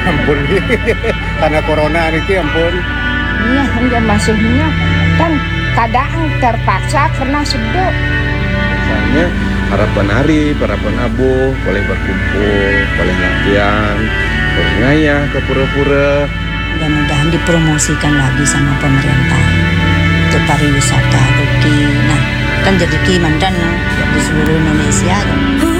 ampun. Karena corona ini ampun. Iya, hanya masihnya kan kadang terpaksa karena sedek. Misalnya harapan hari, harapan abu, boleh berkumpul, boleh latihan, boleh ngayah ke pura-pura. Mudah-mudahan dipromosikan lagi sama pemerintah untuk pariwisata rezeki. Nah, kan rezeki mandan di seluruh Indonesia.